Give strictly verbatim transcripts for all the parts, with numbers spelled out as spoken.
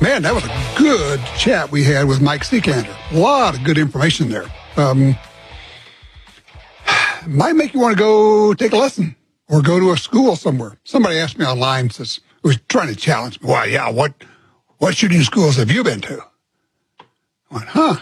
Man, that was a good chat we had with Mike Seekander. A lot of good information there. Um, might make you want to go take a lesson or go to a school somewhere. Somebody asked me online, says, was trying to challenge me. Well, yeah, what, what shooting schools have you been to? I went, huh,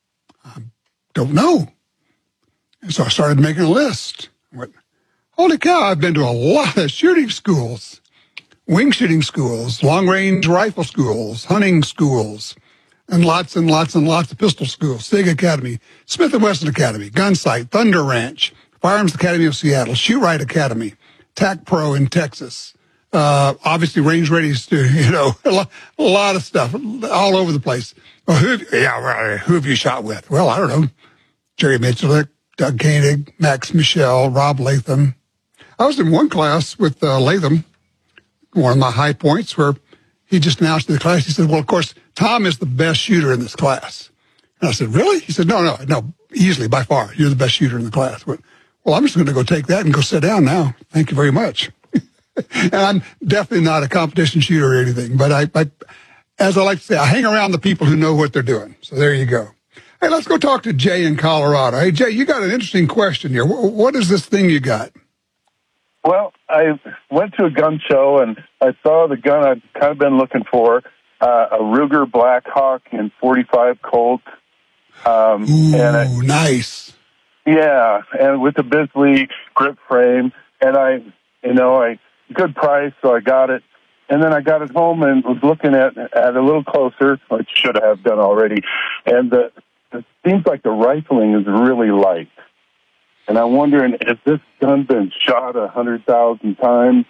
I don't know. And so I started making a list. I went, holy cow, I've been to a lot of shooting schools. Wing shooting schools, long-range rifle schools, hunting schools, and lots and lots and lots of pistol schools. SIG Academy, Smith and Wesson Academy, Gunsight, Thunder Ranch, Firearms Academy of Seattle, Shoot Right Academy, TAC Pro in Texas. Uh, obviously, Range Ready's too, you know, a lot, a lot of stuff all over the place. Well, who, yeah, well, who have you shot with? Well, I don't know. Jerry Mitchell, Doug Koenig, Max Michel, Rob Latham. I was in one class with uh, Latham. One of my high points where he just announced to the class, he said, well, of course, Tom is the best shooter in this class. And I said, really? He said, no, no, no, easily, by far, you're the best shooter in the class. But, well, I'm just going to go take that and go sit down now. Thank you very much. And I'm definitely not a competition shooter or anything, but I, I, as I like to say, I hang around the people who know what they're doing. So there you go. Hey, let's go talk to Jay in Colorado. Hey, Jay, you got an interesting question here. What is this thing you got? Well, I went to a gun show, and I saw the gun I've kind of been looking for, uh, a Ruger Blackhawk in forty-five Colt. Um, Ooh, and I, nice. Yeah, and with the Bisley grip frame. And I, you know, I good price, so I got it. And then I got it home and was looking at at a little closer, which should have done already. And the, it seems like the rifling is really light. And I'm wondering, has this gun been shot a hundred thousand times,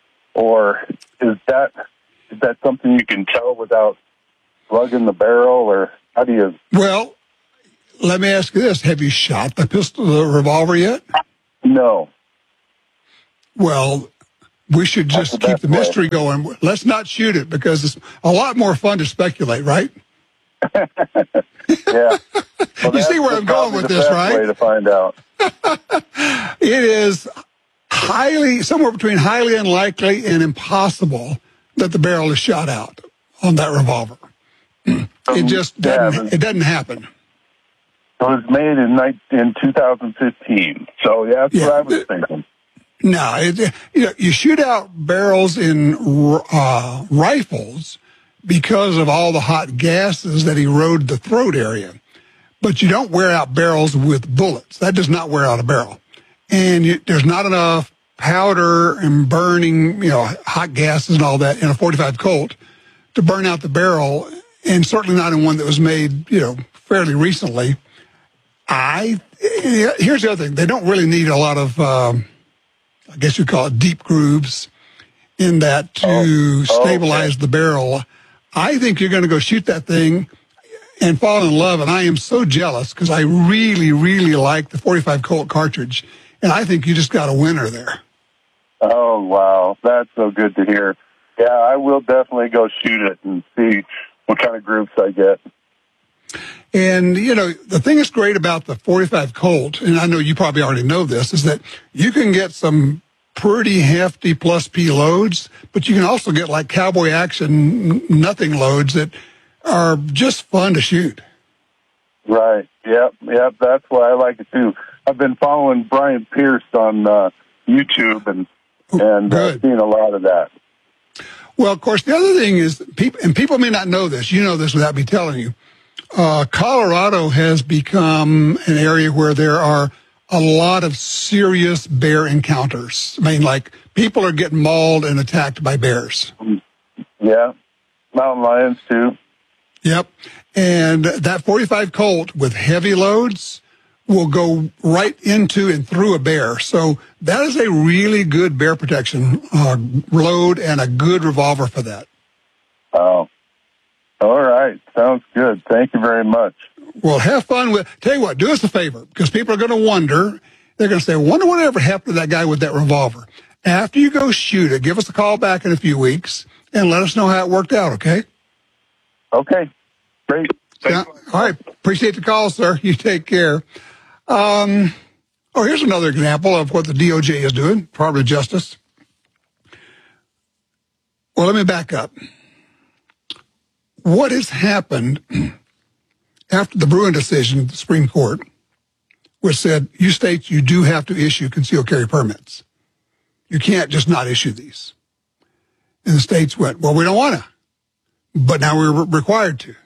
or is that is that something you can tell without lugging the barrel, or how do you? Well, let me ask you this: have you shot the pistol, the revolver yet? No. Well, we should just That's the keep the best mystery way. going. Let's not shoot it because it's a lot more fun to speculate, right? Yeah. Well, You see where I'm going with this, right? Way to find out. It is highly, somewhere between highly unlikely and impossible that the barrel is shot out on that revolver. It just doesn't, yeah, it doesn't happen. It was made in in two thousand fifteen. So yeah, that's Yeah. what I was thinking. No, it, you know, you shoot out barrels in uh, rifles because of all the hot gases that erode the throat area. But you don't wear out barrels with bullets. That does not wear out a barrel. And you, there's not enough powder and burning, you know, hot gases and all that in a forty-five Colt to burn out the barrel, and certainly not in one that was made, you know, fairly recently. I, here's the other thing. They don't really need a lot of, um, I guess you call it deep grooves in that to Oh, stabilize okay. the barrel. I think you're going to go shoot that thing and fall in love, and I am so jealous because I really, really like the forty-five Colt cartridge, and I think you just got a winner there. Oh, wow. That's so good to hear. Yeah, I will definitely go shoot it and see what kind of groups I get. And, you know, the thing that's great about the forty-five Colt, and I know you probably already know this, is that you can get some pretty hefty plus P loads, but you can also get like cowboy action nothing loads that are just fun to shoot. Right. Yep. Yep. That's why I like it too. I've been following Brian Pierce on uh, YouTube and and uh, Good. seeing a lot of that. Well, of course, the other thing is, people, and people may not know this, you know this without me telling you, uh, Colorado has become an area where there are a lot of serious bear encounters. I mean, like, people are getting mauled and attacked by bears. Yeah. Mountain lions too. Yep. And that forty-five Colt with heavy loads will go right into and through a bear. So that is a really good bear protection uh, load and a good revolver for that. Oh. All right. Sounds good. Thank you very much. Well, have fun with, tell you what, do us a favor, because people are going to wonder, they're going to say, wonder whatever happened to that guy with that revolver. After you go shoot it, give us a call back in a few weeks and let us know how it worked out, okay? Okay. Great. Yeah, all right. Appreciate the call, sir. You take care. Um, oh, here's another example of what the D O J is doing, Department of Justice. Well, let me back up. what has happened after the Bruin decision of the Supreme Court, which said, you states, you do have to issue concealed carry permits. You can't just not issue these. And the states went, well, we don't want to, but now we're re- required to.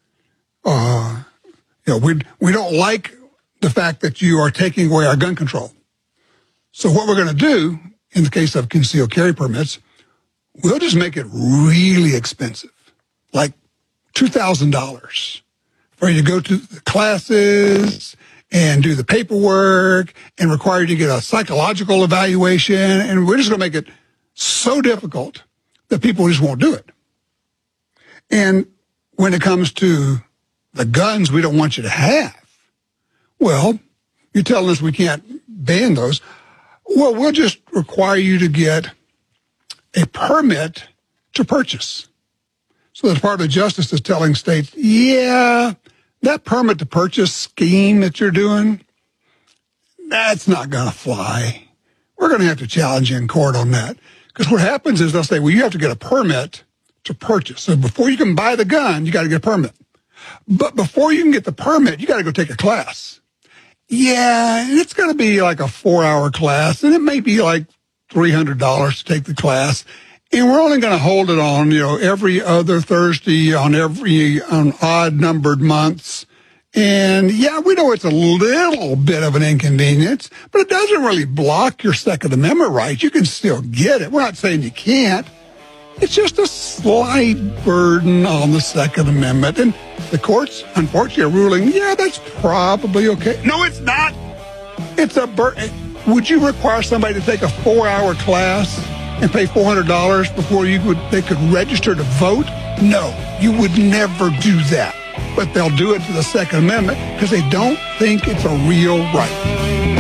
Uh, you know, we we don't like the fact that you are taking away our gun control. So what we're going to do, in the case of concealed carry permits, we'll just make it really expensive, like two thousand dollars for you to go to the classes and do the paperwork and require you to get a psychological evaluation. And we're just going to make it so difficult that people just won't do it. And when it comes to the guns we don't want you to have, well, you're telling us we can't ban those. Well, we'll just require you to get a permit to purchase. So the Department of Justice is telling states, yeah, that permit to purchase scheme that you're doing, that's not going to fly. We're going to have to challenge you in court on that. Because what happens is they'll say, well, you have to get a permit to purchase. So before you can buy the gun, you got to get a permit. But before you can get the permit, you got to go take a class. Yeah, and it's going to be like a four-hour class, and it may be like three hundred dollars to take the class. And we're only going to hold it on, you know, every other Thursday on every on odd-numbered months. And, yeah, we know it's a little bit of an inconvenience, but it doesn't really block your Second Amendment rights. You can still get it. We're not saying you can't. It's just a slight burden on the Second Amendment. And the courts, unfortunately, are ruling, yeah, that's probably okay. No, it's not. It's a burden. Would you require somebody to take a four-hour class and pay four hundred dollars before you could, they could register to vote? No, you would never do that. But they'll do it to the Second Amendment because they don't think it's a real right.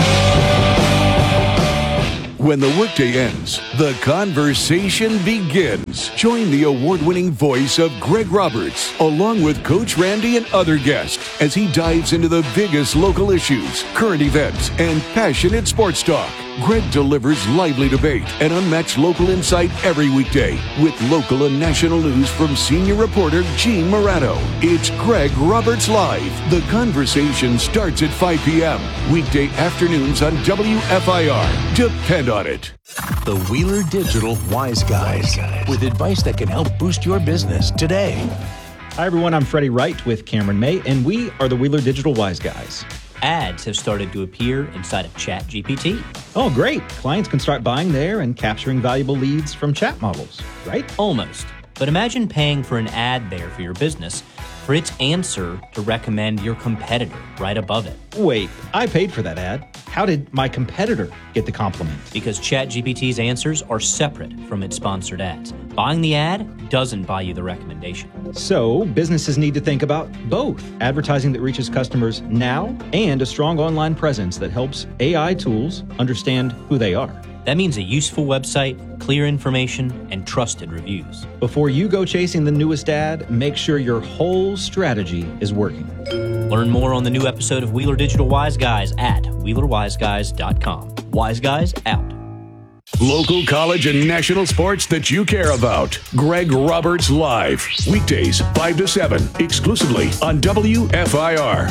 When the workday ends, the conversation begins. Join the award-winning voice of Greg Roberts, along with Coach Randy and other guests, as he dives into the biggest local issues, current events, and passionate sports talk. Greg delivers lively debate and unmatched local insight every weekday with local and national news from senior reporter Gene Morano. It's Greg Roberts Live. The conversation starts at five p.m. weekday afternoons on W F I R. Depend on it. The Wheeler Digital Wise Guys, with advice that can help boost your business today. Hi, everyone. I'm Freddie Wright with Cameron May, and we are the Wheeler Digital Wise Guys. Ads have started to appear inside of ChatGPT. Oh, great. Clients can start buying there and capturing valuable leads from chat models, right? Almost. But imagine paying for an ad there for your business for its answer to recommend your competitor right above it. Wait, I paid for that ad. How did my competitor get the compliment? Because ChatGPT's answers are separate from its sponsored ads. Buying the ad doesn't buy you the recommendation. So businesses need to think about both advertising that reaches customers now and a strong online presence that helps A I tools understand who they are. That means a useful website, clear information, and trusted reviews. Before you go chasing the newest ad, make sure your whole strategy is working. Learn more on the new episode of Wheeler Digital Wise Guys at wheeler wise guys dot com. Wise Guys out. Local, college, and national sports that you care about. Greg Roberts Live. Weekdays, five to seven, exclusively on W F I R.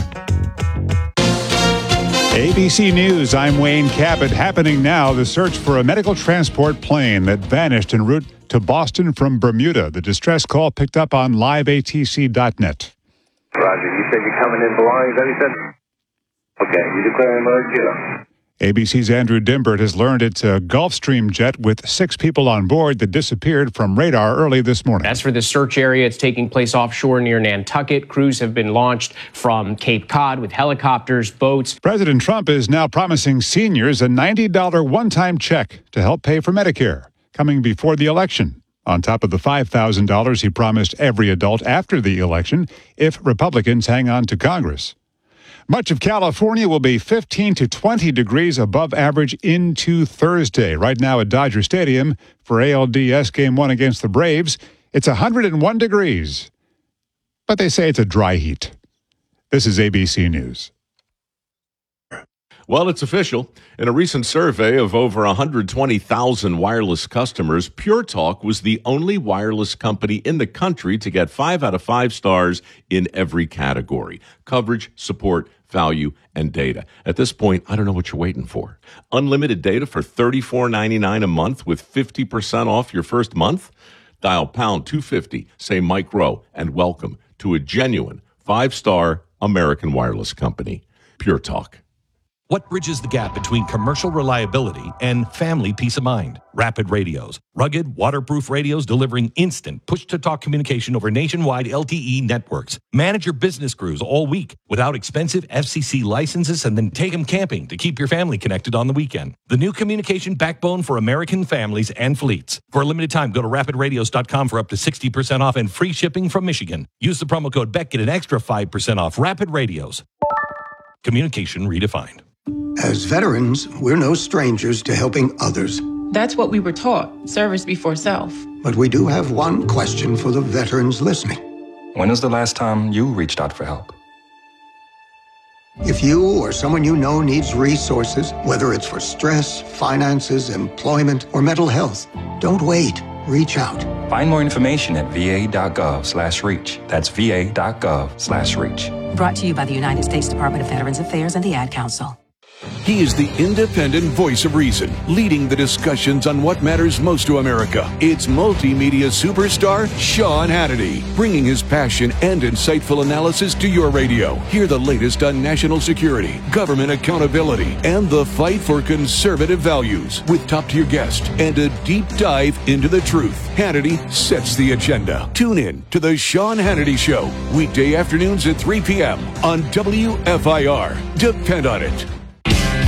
A B C News, I'm Wayne Cabot. Happening now, the search for a medical transport plane that vanished en route to Boston from Bermuda. The distress call picked up on live A T C dot net. Roger, you said you're coming in belongings, that he said? Okay, you declare emergency. A B C's Andrew Dimbert has learned it's a Gulfstream jet with six people on board that disappeared from radar early this morning. As for the search area, it's taking place offshore near Nantucket. Crews have been launched from Cape Cod with helicopters, boats. President Trump is now promising seniors a ninety dollars one-time check to help pay for Medicare, coming before the election, on top of the five thousand dollars he promised every adult after the election if Republicans hang on to Congress. Much of California will be fifteen to twenty degrees above average into Thursday. Right now at Dodger Stadium for A L D S Game one against the Braves, it's one hundred one degrees. But they say it's a dry heat. This is A B C News. Well, it's official. In a recent survey of over one hundred twenty thousand wireless customers, Pure Talk was the only wireless company in the country to get five out of five stars in every category: coverage, support, value, and data. At this point, I don't know what you're waiting for. Unlimited data for thirty-four ninety-nine a month with fifty percent off your first month? Dial pound two fifty, say Mike Rowe, and welcome to a genuine five-star American wireless company. Pure Talk. What bridges the gap between commercial reliability and family peace of mind? Rapid Radios. Rugged, waterproof radios delivering instant push-to-talk communication over nationwide L T E networks. Manage your business crews all week without expensive F C C licenses, and then take them camping to keep your family connected on the weekend. The new communication backbone for American families and fleets. For a limited time, go to rapid radios dot com for up to sixty percent off and free shipping from Michigan. Use the promo code B E C, get an extra five percent off. Rapid Radios. Communication redefined. As veterans, we're no strangers to helping others. That's what we were taught, service before self. But we do have one question for the veterans listening. When was the last time you reached out for help? If you or someone you know needs resources, whether it's for stress, finances, employment, or mental health, don't wait. Reach out. Find more information at va.gov slash reach. That's va.gov slash reach. Brought to you by the United States Department of Veterans Affairs and the Ad Council. He is the independent voice of reason, leading the discussions on what matters most to America. It's multimedia superstar Sean Hannity, bringing his passion and insightful analysis to your radio. Hear the latest on national security, government accountability, and the fight for conservative values with top-tier guests and a deep dive into the truth. Hannity sets the agenda. Tune in to the Sean Hannity Show, weekday afternoons at three p.m. on W F I R. Depend on it.